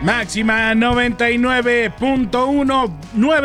Máxima 99.1,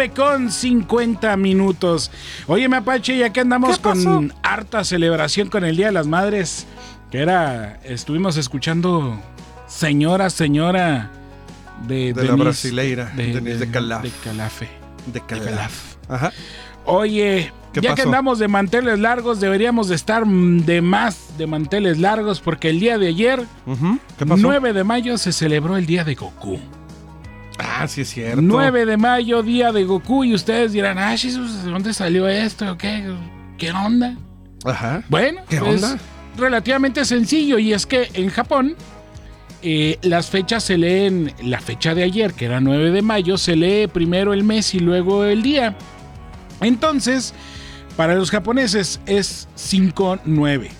9:50. Oye, Mapache, ya que andamos con harta celebración con el Día de las Madres, estuvimos escuchando Señora de la brasileira, Denise de Calaf. De Calaf. Ajá. Oye, ya que andamos de manteles largos, deberíamos de estar de manteles largos, porque el día de ayer, 9 de mayo, se celebró el Día de Goku. Ah, sí es cierto. 9 de mayo, Día de Goku, y ustedes dirán, Jesús, ¿de dónde salió esto? ¿Qué onda? Ajá. Bueno, ¿Qué onda? Relativamente sencillo, y es que en Japón las fechas se leen, la fecha de ayer, que era 9 de mayo, se lee primero el mes y luego el día. Entonces, para los japoneses es 5-9.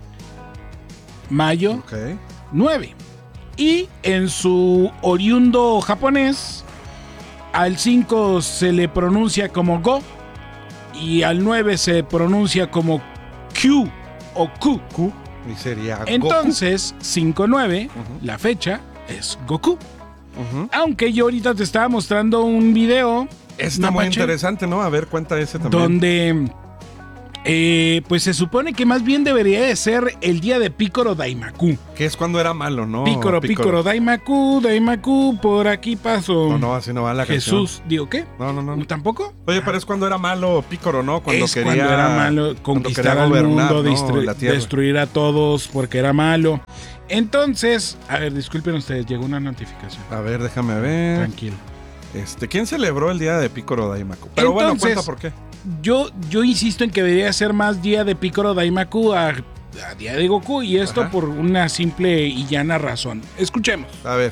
Mayo 9. Y en su oriundo japonés, al 5 se le pronuncia como Go y al 9 se pronuncia como Q o Ku. Y sería entonces, 5-9, la fecha es Goku. Aunque yo ahorita te estaba mostrando un video. Está muy interesante, ¿no? A ver, cuenta ese también. Donde, pues se supone que más bien debería de ser el día de Picoro Daimaku. Que es cuando era malo, ¿no? Picoro Daimaku, por aquí pasó. No, así no va la Jesús, canción. ¿digo qué? No. ¿Tampoco? Oye, pero es cuando era malo Picoro, ¿no? Cuando era malo, conquistar al mundo, destruir a todos porque era malo. Entonces, a ver, disculpen ustedes, llegó una notificación. A ver, déjame ver. Tranquilo. ¿Quién celebró el día de Picoro Daimaku? Pero entonces, bueno, cuenta por qué. Yo insisto en que debería ser más día de Picoro Daimaku a día de Goku, y esto por una simple y llana razón. Escuchemos. A ver.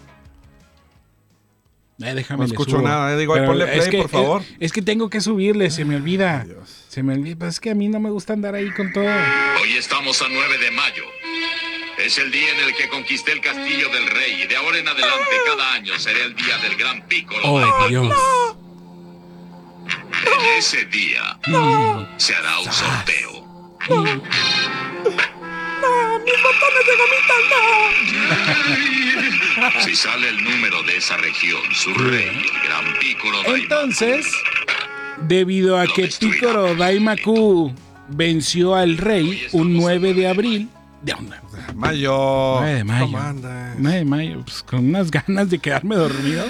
Déjame. No escucho nada, ponle play, por favor. Es que tengo que subirle, se me olvida. Se me olvida, es que a mí no me gusta andar ahí con todo. Hoy estamos a 9 de mayo. Es el día en el que conquisté el castillo del rey, y de ahora en adelante cada año será el día del gran Piccolo. ¡Oh, Dios! En ese día se hará un sorteo. ¡Mis botones de gomita, no! Si sale el número de esa región, su rey, el gran Piccolo Daimaku. Entonces, debido a que Picoro Daimaku venció al rey un 9 de abril, Mayo. 9 de mayo. ¿Cómo andas? 9 de mayo, pues con unas ganas de quedarme dormido.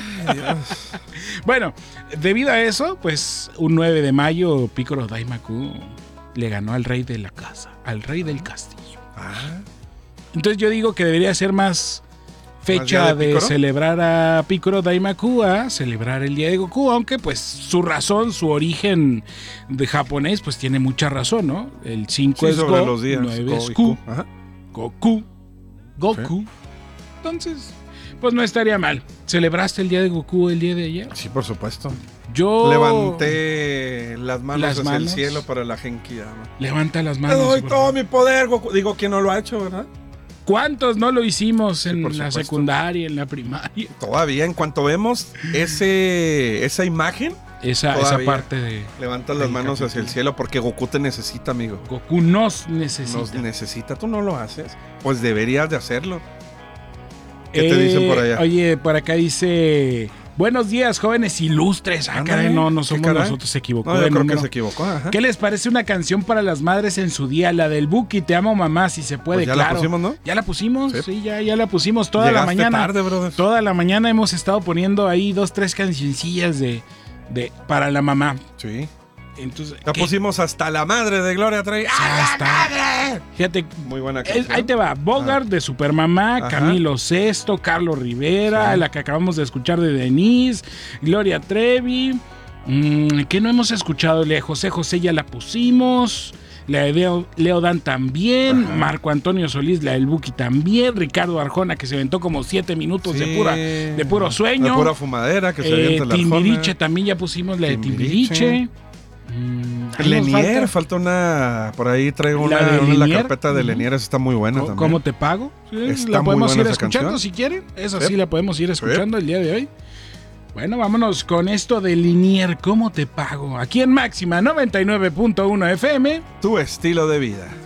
Bueno, debido a eso, pues un 9 de mayo Picoro Daimaku le ganó al rey de la casa, al rey del castillo. Entonces yo digo que debería ser más fecha de celebrar a Picoro Daimaku a celebrar el día de Goku, aunque pues su razón, su origen de japonés, pues tiene mucha razón, ¿no? El 5 es Go, los días, 9 es Ku. Goku. Sí. Entonces, pues no estaría mal. ¿Celebraste el día de Goku el día de ayer? Sí, por supuesto. Yo levanté las manos hacia el cielo para la Genki Dama. Levanta las manos. Te doy todo mi poder, Goku. Digo, ¿quién no lo ha hecho, verdad? ¿Cuántos no lo hicimos en la secundaria, en la primaria? Todavía, en cuanto vemos esa imagen, esa parte de... Levantas las manos hacia el cielo porque Goku te necesita, amigo. Goku nos necesita. Nos necesita. ¿Tú no lo haces? Pues deberías de hacerlo. ¿Qué te dicen por allá? Oye, por acá dice... Buenos días, jóvenes ilustres. Caray, no somos nosotros, se equivocó. No, yo creo que se equivocó. Ajá. ¿Qué les parece una canción para las madres en su día? La del Buki, Te amo mamá, si se puede, pues ya claro. ¿Ya la pusimos, no? Ya la pusimos, sí, ya la pusimos toda la mañana. Tarde, brother. Toda la mañana hemos estado poniendo ahí 2-3 cancioncillas para la mamá. Sí. Entonces, la pusimos hasta la madre de Gloria Trevi. ¡Hasta madre! Fíjate, muy buena canción. Ahí te va, Bogart de Supermamá, Camilo Sesto, Carlos Rivera, la que acabamos de escuchar de Denise, Gloria Trevi, que no hemos escuchado, la de José José ya la pusimos, la de Leo Dan también, Marco Antonio Solís, la del Buki también, Ricardo Arjona, que se aventó como 7 minutos de puro sueño, de pura fumadera, que se avienta la Arjona. Timbiriche también ya pusimos la de Timbiriche. Lenier, falta una. Por ahí traigo una en la carpeta de Lenier, esa está muy buena también. ¿Cómo te pago? Sí, la podemos ir escuchando si quieren. Esa sí la podemos ir escuchando el día de hoy. Bueno, vámonos con esto de Lenier, ¿cómo te pago? Aquí en Máxima 99.1 FM. Tu estilo de vida.